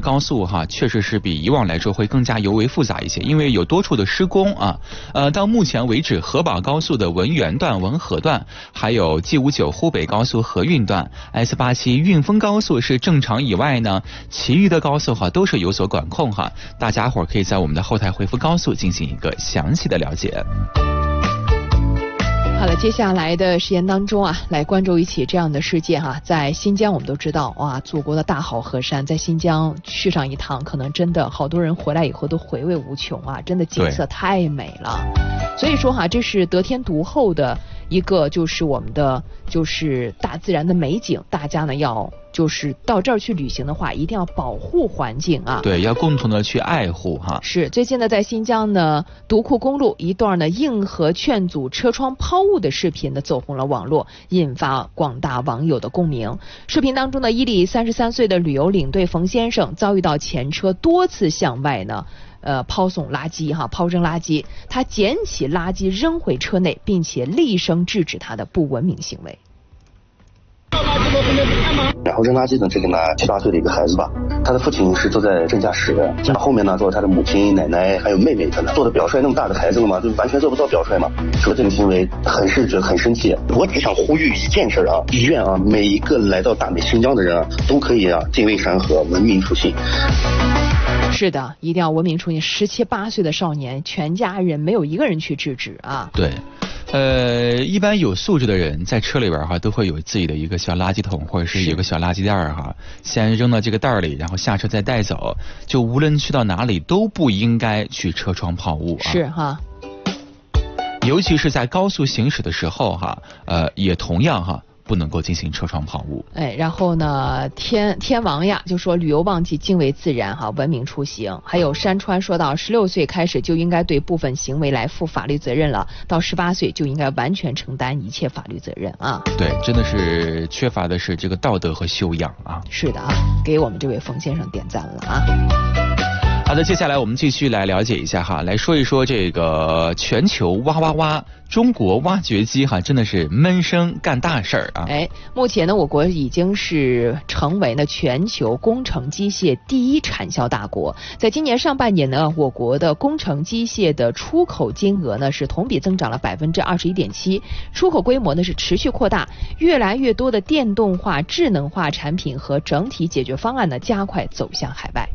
高速哈，确实是比以往来说会更加尤为复杂一些，因为有多处的施工啊。到目前为止，河宝高速的文源段、文河段，还有 G59湖北高速河运段、S87运丰高速是正常以外呢，其余的高速哈都是有所管控哈。大家伙可以在我们的后台回复高速进行一个详细的了解。 好了，接下来的时间当中啊，来关注一起这样的事件哈。在新疆，我们都知道哇，祖国的大好河山，在新疆去上一趟，可能真的好多人回来以后都回味无穷啊，真的景色太美了。所以说哈，这是得天独厚的一个，就是我们的就是大自然的美景，大家呢要就是到这儿去旅行的话，一定要保护环境啊。 对，要共同的去爱护哈。 是，最近呢，在新疆呢独库公路一段呢硬核劝阻车窗抛物的视频呢走红了网络，引发广大网友的共鸣。视频当中呢，伊犁33岁的旅游领队冯先生遭遇到前车多次向外呢抛扔垃圾，他捡起垃圾扔回车内，并且厉声制止他的不文明行为。 然后扔垃圾的这个呢7、8岁的一个孩子吧，他的父亲是坐在正驾驶的，后面呢坐他的母亲、奶奶还有妹妹，他呢做的表率那么大的孩子了嘛，就完全做不到表率嘛。说这种行为很是觉得很生气。我只想呼吁一件事啊，医院啊，每一个来到大美新疆的人啊，都可以啊敬畏山河，文明出行。 是的，一定要文明出行。17、8岁的少年，全家人没有一个人去制止啊。 对。一般有素质的人在车里边哈都会有自己的一个小垃圾桶，或者是有个小垃圾袋哈，先扔到这个袋里，然后下车再带走。就无论去到哪里都不应该去车窗抛物啊。 是哈。 尤其是在高速行驶的时候哈，也同样哈。不能够进行车窗抛物。 然后呢，天王呀就说旅游旺季敬畏自然哈，文明出行。还有山川说到16岁开始就应该对部分行为来负法律责任了，到18岁就应该完全承担一切法律责任啊。 对，真的是缺乏的是这个道德和修养啊。 是的啊，给我们这位冯先生点赞了啊。 好的，接下来我们继续来了解一下哈，来说一说这个全球挖挖挖，中国挖掘机哈真的是闷声干大事儿啊！ 目前呢，我国已经是成为呢全球工程机械第一产销大国。在今年上半年呢，我国的工程机械的出口金额呢是同比增长了21.7%，出口规模呢是持续扩大，越来越多的电动化、智能化产品和整体解决方案呢加快走向海外。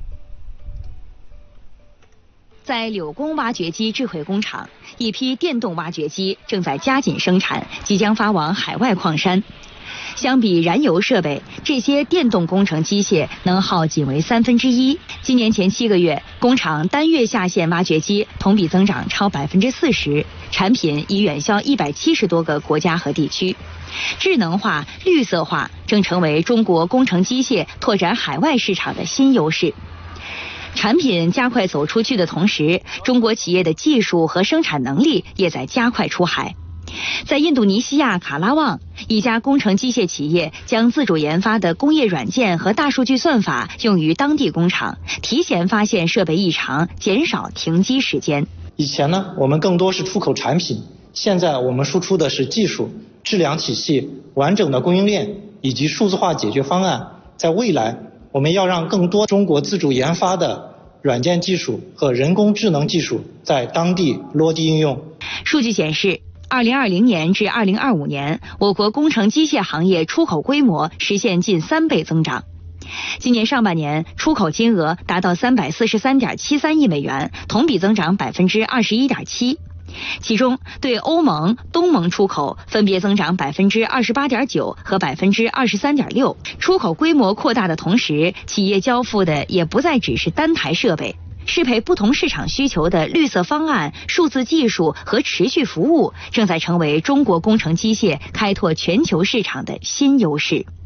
在柳工挖掘机智慧工厂，一批电动挖掘机正在加紧生产，即将发往海外矿山。相比燃油设备，这些电动工程机械能耗仅为1/3。今年前7个月，工厂单月下线挖掘机同比增长超40%，产品已远销170多个国家和地区。智能化、绿色化正成为中国工程机械拓展海外市场的新优势。产品加快走出去的同时，中国企业的技术和生产能力也在加快出海。在印度尼西亚卡拉旺，一家工程机械企业将自主研发的工业软件和大数据算法用于当地工厂，提前发现设备异常，减少停机时间。 以前呢，我们更多是出口产品，现在我们输出的是技术、质量体系、完整的供应链以及数字化解决方案。在未来，我们要让更多中国自主研发的软件技术和人工智能技术在当地落地应用。 数据显示，2020年至2025年，我国工程机械行业出口规模实现近3倍增长。今年上半年，出口金额达到343.73亿美元，同比增长21.7%。其中，对欧盟、东盟出口分别增长28.9%和23.6%。出口规模扩大的同时，企业交付的也不再只是单台设备，适配不同市场需求的绿色方案、数字技术和持续服务，正在成为中国工程机械开拓全球市场的新优势。